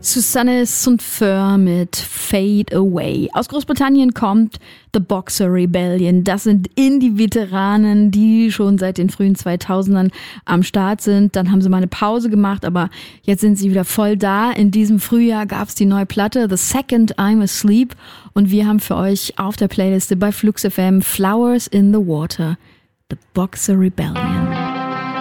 Susanne Sundfør mit Fade Away. Aus Großbritannien kommt The Boxer Rebellion. Das sind Indie-Veteranen, die schon seit den frühen 2000ern am Start sind. Dann haben sie mal eine Pause gemacht, aber jetzt sind sie wieder voll da. In diesem Frühjahr gab es die neue Platte The Second I'm Asleep und wir haben für euch auf der Playliste bei Flux FM Flowers in the Water, The Boxer Rebellion.